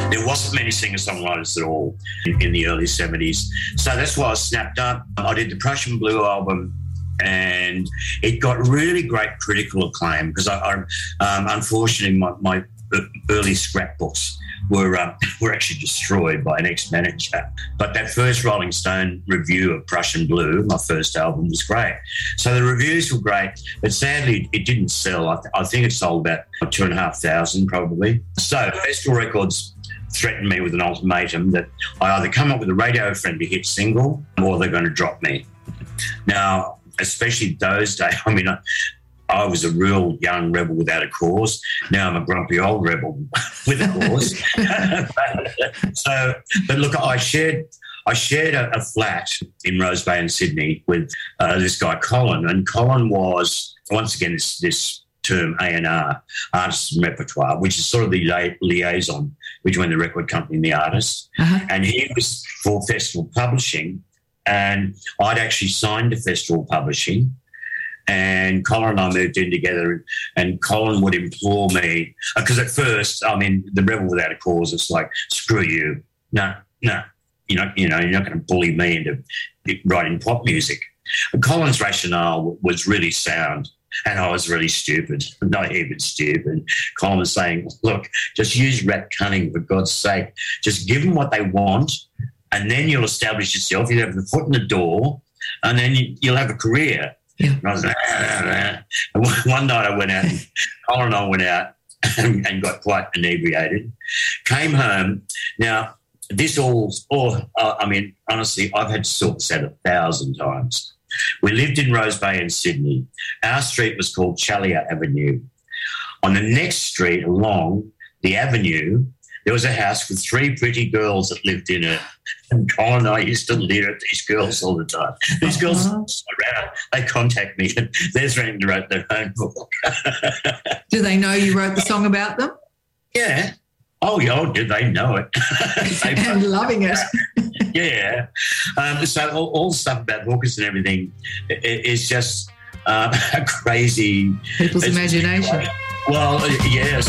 There wasn't many singer-songwriters at all in the early 70s. So that's why I snapped up. I did the Prussian Blue album, and it got really great critical acclaim because I unfortunately, my early scrapbooks were actually destroyed by an ex-manager. But that first Rolling Stone review of Prussian Blue, my first album, was great. So the reviews were great, but sadly it didn't sell. I think it sold about 2,500 probably. So Festival Records threatened me with an ultimatum that I either come up with a radio-friendly hit single or they're going to drop me. Now, especially those days, I mean, I was a real young rebel without a cause. Now I'm a grumpy old rebel with a cause. But look, I shared a flat in Rose Bay in Sydney with this guy Colin, and Colin was once again this term A&R, artist and repertoire, which is sort of the liaison between the record company and the artist. Uh-huh. And he was for Festival Publishing, and I'd actually signed to Festival Publishing. And Colin and I moved in together, and Colin would implore me, because at first, I mean, the rebel without a cause, it's like, screw you. No, you're not going to bully me into writing pop music. And Colin's rationale was really sound, and I was really stupid, not even stupid. Colin was saying, look, just use rap cunning, for God's sake. Just give them what they want, and then you'll establish yourself. You'll have the foot in the door, and then you'll have a career. Yeah. And I was like, And one night I went out, and Colin and I went out and got quite inebriated. Came home. Now, honestly, I've had to sort this out 1,000 times. We lived in Rose Bay in Sydney. Our street was called Chalier Avenue. On the next street along the avenue, there was a house with 3 pretty girls that lived in it. And Colin and I used to leer at these girls all the time. These girls around, they contact me, and they're threatening to write their own book. Do they know you wrote the song about them? Yeah. Oh, did they know it? And loving it. Yeah. So all the stuff about hookers and everything is just a crazy... People's imagination. Well, yes.